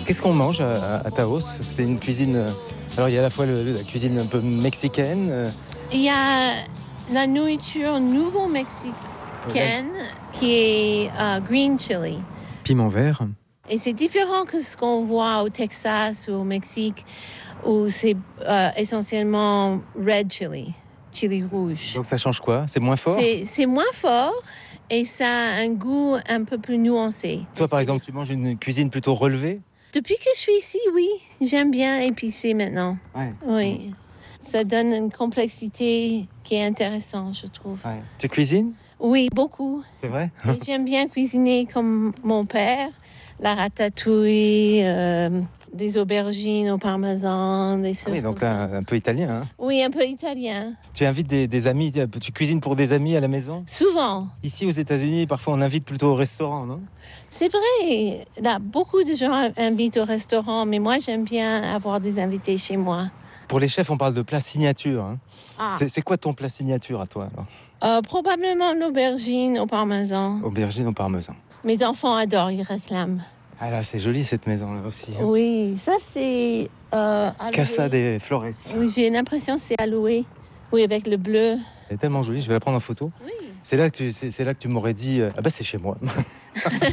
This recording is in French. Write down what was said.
Qu'est-ce qu'on mange à Taos? C'est une cuisine... alors il y a à la fois la cuisine un peu mexicaine. Il y a la nourriture nouveau-mexicaine qui est green chili. Piment vert. Et c'est différent que ce qu'on voit au Texas ou au Mexique où c'est essentiellement red chili, chili rouge. Donc ça change quoi? C'est moins fort? C'est moins fort et ça a un goût un peu plus nuancé. Toi par exemple, tu manges une cuisine plutôt relevée? Depuis que je suis ici, oui, j'aime bien épicé maintenant. Ouais. Oui, ça donne une complexité qui est intéressante, je trouve. Ouais. Tu cuisines? Oui, beaucoup. C'est vrai? Et j'aime bien cuisiner comme mon père, la ratatouille, des aubergines au parmesan, des choses Oui, donc comme ça. un peu italien. Hein. Oui, un peu italien. Tu invites des amis, tu cuisines pour des amis à la maison? Souvent. Ici aux États-Unis, parfois on invite plutôt au restaurant, non? C'est vrai, là, beaucoup de gens invitent au restaurant, mais moi j'aime bien avoir des invités chez moi. Pour les chefs, on parle de plat signature. Hein. Ah. C'est quoi ton plat signature à toi alors? Probablement l'aubergine au parmesan. Aubergine au parmesan. Mes enfants adorent, ils réclament. Ah là, c'est joli cette maison là aussi. Hein. Oui, ça c'est Casa de Flores. Oui, j'ai l'impression que c'est à louer. Oui, avec le bleu. Elle est tellement jolie, je vais la prendre en photo. Oui. C'est là que tu m'aurais dit, ah bah c'est chez moi.